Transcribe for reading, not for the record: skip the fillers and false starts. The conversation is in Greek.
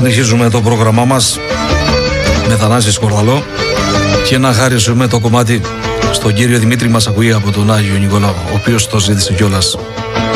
Συνεχίζουμε το πρόγραμμά μας με Θανάση Σκορδαλό και να χαρίσουμε το κομμάτι στον κύριο Δημήτρη Μασακουή από τον Άγιο Νικόλαο, ο οποίος το ζήτησε κιόλας.